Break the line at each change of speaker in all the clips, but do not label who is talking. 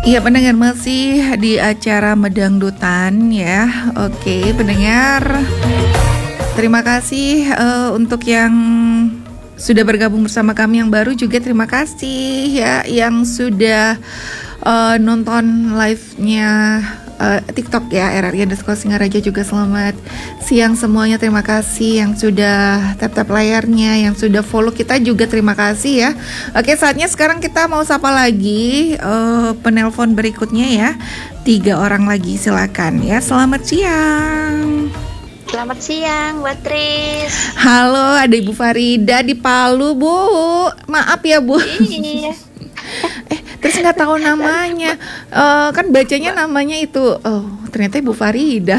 Iya pendengar masih di acara Medangdutan ya. Oke pendengar, terima kasih untuk yang sudah bergabung bersama kami, yang baru juga terima kasih ya, yang sudah nonton live-nya TikTok ya RRI_Singaraja juga selamat siang semuanya, terima kasih yang sudah tap layarnya, yang sudah follow kita juga terima kasih ya. Oke saatnya sekarang kita mau sapa lagi penelpon berikutnya ya, 3 orang lagi silakan ya. Selamat siang.
Selamat siang Mbak Tris.
Halo, ada Ibu Farida di Palu Bu, maaf ya Bu.
Iya.
Terus nggak tahu namanya, kan bacanya namanya itu, ternyata Ibu Farida.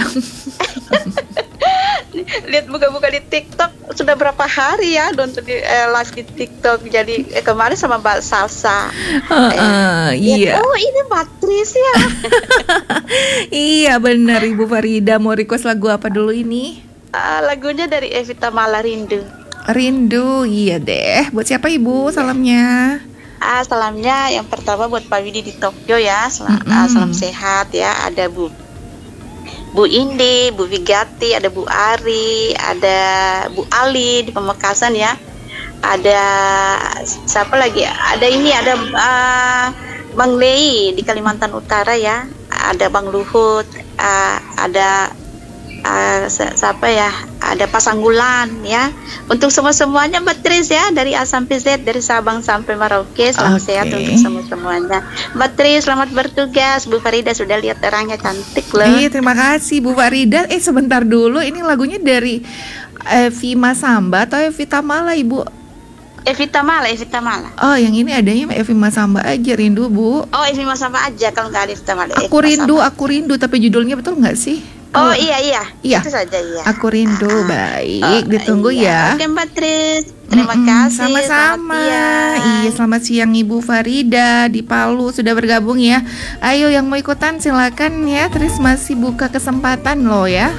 Lihat buka-buka di TikTok sudah berapa hari ya nonton di live di TikTok. Jadi kemarin sama Mbak Salsa.
Iya.
Oh ini Mbak Tris ya.
Iya benar Ibu Farida, mau request lagu apa dulu ini?
Lagunya dari Evita Mala, Rindu.
Rindu, iya deh. Buat siapa Ibu salamnya?
Salamnya yang pertama buat Pak Widi di Tokyo ya. Salam sehat ya. Ada Bu Indi, Bu Vigati, ada Bu Ari, ada Bu Ali di Pamekasan ya. Ada siapa lagi? Ada ini, ada Bang Lei di Kalimantan Utara ya. Ada Bang Luhut, ada siapa ya? Ada Pasanggulan ya. Untuk semuanya Mbak Tris ya, dari A sampai Z, dari Sabang sampai Merauke. Selamat sehat untuk semuanya. Mbak Tris selamat bertugas. Bu Farida sudah lihat orangnya cantik loh.
Iya terima kasih Bu Farida. Sebentar dulu, ini lagunya dari Evita Samba atau Evita Mala Ibu?
Evita Mala.
Oh yang ini adanya Evita Samba aja, Rindu Bu.
Oh Evita Samba aja, kalau nggak ada Evita Mala.
Aku rindu, tapi judulnya betul nggak sih?
Oh iya. Itu saja ya.
Aku rindu. Baik, ditunggu ya.
Oke Mbak Tris, terima kasih.
Sama-sama. Iya, selamat siang Ibu Farida di Palu sudah bergabung ya. Ayo yang mau ikutan silakan ya. Tris masih buka kesempatan loh ya.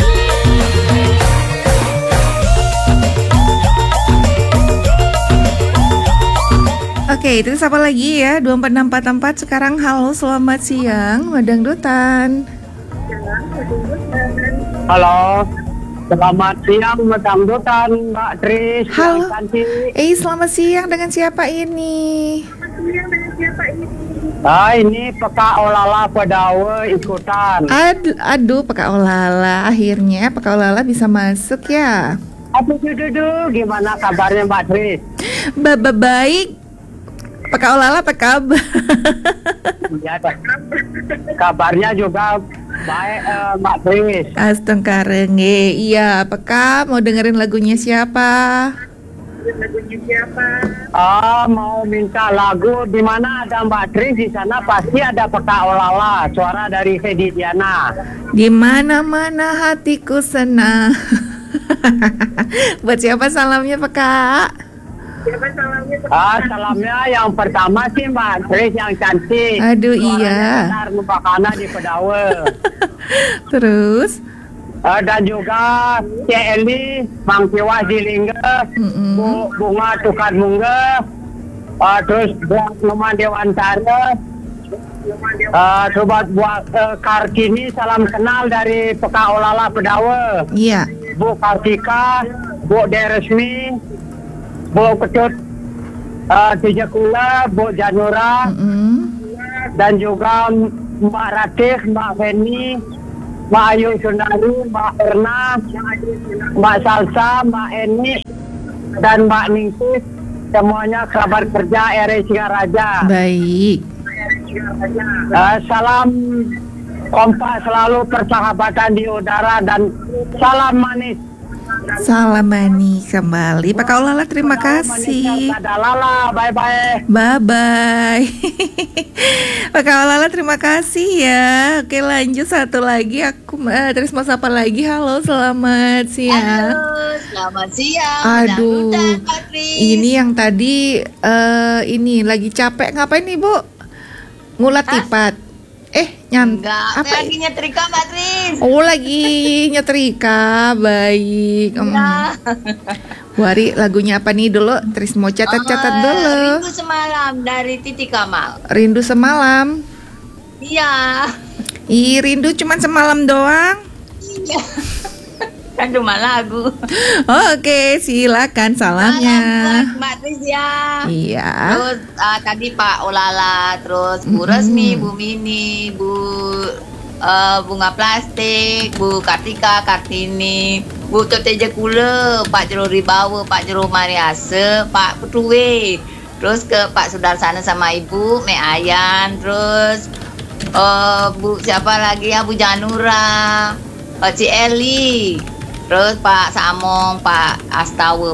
Oke, Tris apa lagi ya? 24644 sekarang. Halo, selamat siang Medangdutan.
Halo, selamat siang Medangdutan Mbak Tris.
Halo. Selamat siang, dengan siapa ini?
Ini Peka Olala Pedawe ikutan.
Aduh, Peka Olala, akhirnya Peka Olala bisa masuk ya.
Aduh, gimana kabarnya Mbak Tris?
Baik. Peka Olala apa kabar?
Iya, kabarnya juga baik Mbak Tris.
Astengkarenge. Iya, Peka mau dengerin lagunya siapa?
Mau minta lagu. Di mana ada Mbak Tris, di sana pasti ada Peka Olala. Suara dari Hedi Diana.
Di mana-mana hatiku senang. Buat siapa salamnya Peka?
Salamnya yang pertama sih Mbak Tris yang cantik.
Aduh
iya.
Iya.
Numpakana di Pedawe.
Terus?
Dan juga Eli, Mang Piwa Zilingga, Bunga Tukar Mungga, terus buat Numan Dewantara, coba buat Kartini, salam kenal dari Peka Olala Pedawe.
Iya.
Bu Kartika, Bu Deresmi, Bu Ketut Tijakula, Bu Janura, dan juga Mbak Ratih, Mbak Feni, Mbak Ayu Sundari, Mbak Erna, Mbak Salsa, Mbak Eni, dan Mbak Ningsih. Semuanya kerabat kerja RRI Singaraja.
Baik.
Salam kompak selalu, persahabatan di udara, dan salam manis.
Salam manis kembali Pak Kaulala, terima kasih.
Lala, bye-bye.
Bye-bye. Pak Kaulala, terima kasih ya. Oke lanjut satu lagi. Aku terus mau sapa lagi. Halo, selamat siang.
Halo, selamat siang.
Aduh, ini yang tadi ini lagi capek. Ngapain nih Bu? Ngulat lipat.
Enggak,
apa?
lagi nyetrika Mbak Tris.
Oh lagi nyetrika, baik. Wari lagunya apa nih dulu? Tris mau catat dulu.
Rindu Semalam dari Titi Kamal.
Rindu Semalam.
Iya.
Ih, rindu cuman semalam doang.
Iya. Kan cuma lagu.
Oke, silakan salamnya.
Salam buat Mbak Tris ya.
Iya.
Terus tadi Pak Olala, terus Bu Resmi, Bu Mini, Bu Bunga Plastik, Bu Kartika Kartini, Bu Toteja Kule, Pak Jero Ribawa, Pak Jero Mariase, Pak Petuwe, terus ke Pak Sudarsana sama Ibu Me Ayan, terus Bu siapa lagi ya, Bu Janura, Ci Eli, terus Pak Samong, Pak Astawa,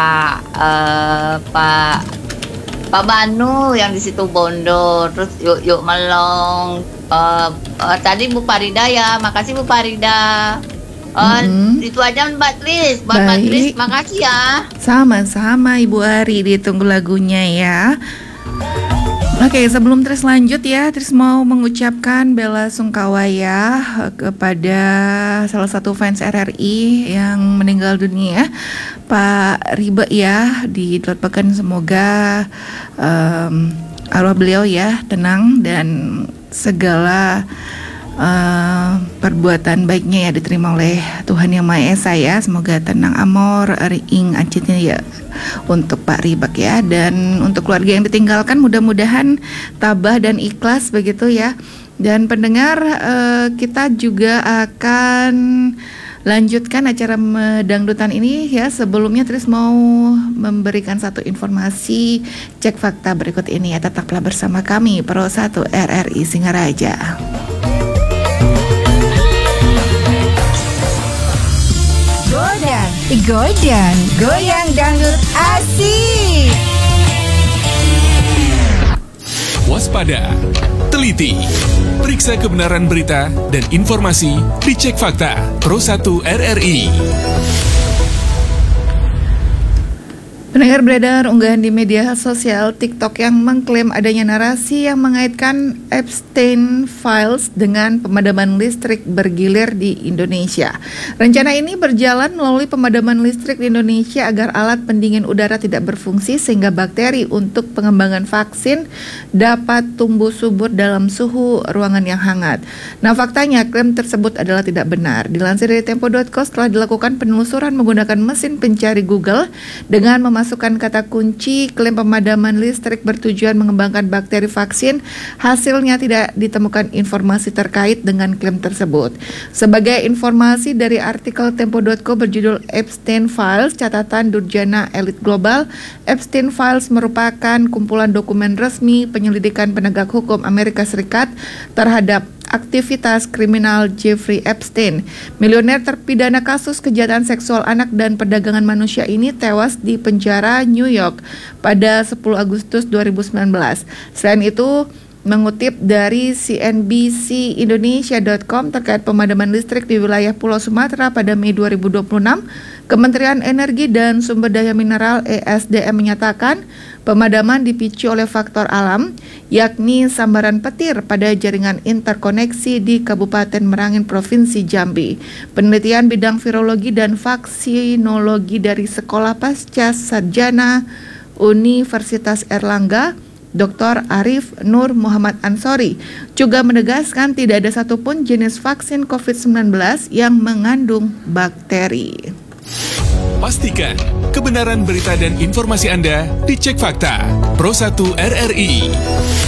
Pak Banu yang di situ Bondo, terus yuk Melong. Tadi Bu Farida ya, makasih Bu Farida. Itu aja Mbak Tris, Mbak
Baik.
Tris, makasih ya.
Sama-sama Ibu Ari, ditunggu lagunya ya. Oke, sebelum Tris lanjut ya, Tris mau mengucapkan bela sungkawa ya kepada salah satu fans RRI yang meninggal dunia, Pak Ribe ya, di Dotbeken. Semoga arwah beliau ya tenang dan segala perbuatan baiknya ya diterima oleh Tuhan Yang Maha Esa ya. Semoga tenang amor ring ancitnya ya untuk Pak Ribak ya. Dan untuk keluarga yang ditinggalkan mudah-mudahan tabah dan ikhlas begitu ya. Dan pendengar, kita juga akan lanjutkan acara dangdutan ini ya. Sebelumnya Tris mau memberikan satu informasi cek fakta berikut ini ya. Tetaplah bersama kami Pro 1 RRI Singaraja.
Godan, goyang dangdut asik.
Waspada, teliti, periksa kebenaran berita dan informasi di Cek Fakta Pro 1 RRI.
Pendengar, beredar unggahan di media sosial TikTok yang mengklaim adanya narasi yang mengaitkan Epstein Files dengan pemadaman listrik bergilir di Indonesia. Rencana ini berjalan melalui pemadaman listrik di Indonesia agar alat pendingin udara tidak berfungsi sehingga bakteri untuk pengembangan vaksin dapat tumbuh subur dalam suhu ruangan yang hangat. Nah, faktanya klaim tersebut adalah tidak benar. Dilansir dari Tempo.co, setelah dilakukan penelusuran menggunakan mesin pencari Google dengan memasukkan kata kunci klaim pemadaman listrik bertujuan mengembangkan bakteri vaksin, hasilnya tidak ditemukan informasi terkait dengan klaim tersebut. Sebagai informasi dari artikel Tempo.co berjudul Epstein Files, catatan Durjana Elit Global, Epstein Files merupakan kumpulan dokumen resmi penyelidikan penegak hukum Amerika Serikat terhadap aktivitas kriminal Jeffrey Epstein. Miliuner terpidana kasus kejahatan seksual anak dan perdagangan manusia ini tewas di penjara New York pada 10 Agustus 2019. Selain itu, mengutip dari CNBC-Indonesia.com terkait pemadaman listrik di wilayah Pulau Sumatera pada Mei 2026, Kementerian Energi dan Sumber Daya Mineral ESDM menyatakan pemadaman dipicu oleh faktor alam, yakni sambaran petir pada jaringan interkoneksi di Kabupaten Merangin, Provinsi Jambi. Penelitian bidang virologi dan vaksinologi dari Sekolah Pasca Sarjana Universitas Erlangga, Dr. Arif Nur Muhammad Ansori, juga menegaskan tidak ada satupun jenis vaksin COVID-19 yang mengandung bakteri.
Pastikan kebenaran berita dan informasi Anda di Cek Fakta Pro 1 RRI.